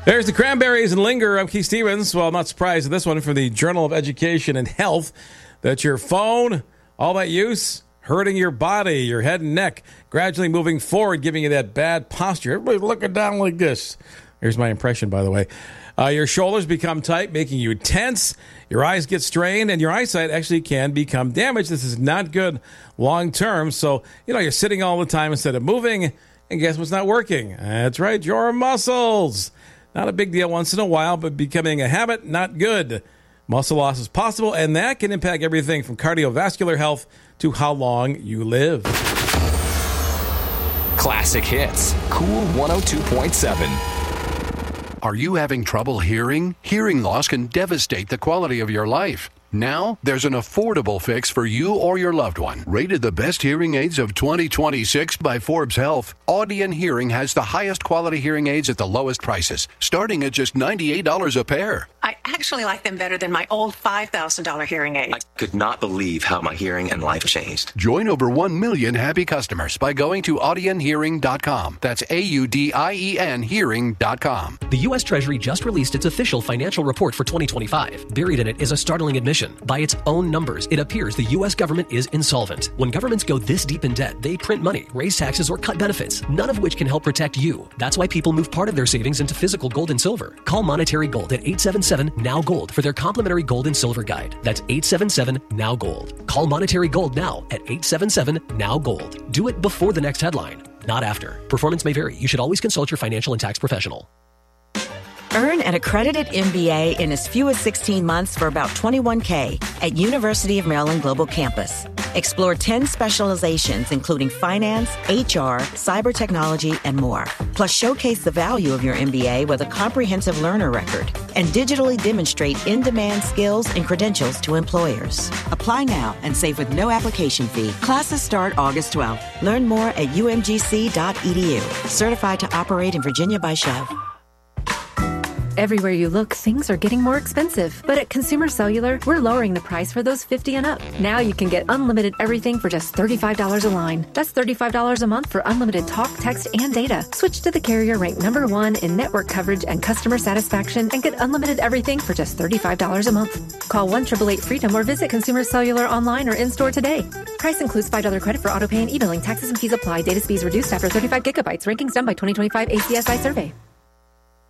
There's the Cranberries and Linger. I'm Keith Stevens. Well, I'm not surprised at this one from the Journal of Education and Health that your phone, all that use, hurting your body, your head and neck, gradually moving forward, giving you that bad posture. Everybody looking down like this. Here's my impression, by the way. Your shoulders become tight, making you tense. Your eyes get strained, and your eyesight actually can become damaged. This is not good long term. So, you're sitting all the time instead of moving, and guess what's not working? That's right, your muscles. Not a big deal once in a while, but becoming a habit, not good. Muscle loss is possible, and that can impact everything from cardiovascular health to how long you live. Classic hits. Cool 102.7. Are you having trouble hearing? Hearing loss can devastate the quality of your life. Now, there's an affordable fix for you or your loved one. Rated the best hearing aids of 2026 by Forbes Health, Audion Hearing has the highest quality hearing aids at the lowest prices, starting at just $98 a pair. I actually like them better than my old $5,000 hearing aid. I could not believe how my hearing and life changed. Join over 1 million happy customers by going to audionhearing.com. That's AUDIEN hearing.com. The U.S. Treasury just released its official financial report for 2025. Buried in it is a startling admission. By its own numbers, it appears the U.S. government is insolvent. When governments go this deep in debt, they print money, raise taxes, or cut benefits, none of which can help protect you. That's why people move part of their savings into physical gold and silver. Call Monetary Gold at 877-NOW-GOLD for their complimentary gold and silver guide. That's 877-NOW-GOLD. Call Monetary Gold now at 877-NOW-GOLD. Do it before the next headline, not after. Performance may vary. You should always consult your financial and tax professional. Earn an accredited MBA in as few as 16 months for about $21K at University of Maryland Global Campus. Explore 10 specializations, including finance, HR, cyber technology, and more. Plus, showcase the value of your MBA with a comprehensive learner record and digitally demonstrate in-demand skills and credentials to employers. Apply now and save with no application fee. Classes start August 12th. Learn more at umgc.edu. Certified to operate in Virginia by Chev. Everywhere you look, things are getting more expensive. But at Consumer Cellular, we're lowering the price for those 50 and up. Now you can get unlimited everything for just $35 a line. That's $35 a month for unlimited talk, text, and data. Switch to the carrier ranked #1 in network coverage and customer satisfaction and get unlimited everything for just $35 a month. Call 1-888-FREEDOM or visit Consumer Cellular online or in-store today. Price includes $5 credit for autopay and e-billing. Taxes and fees apply. Data speeds reduced after 35 gigabytes. Rankings done by 2025 ACSI survey.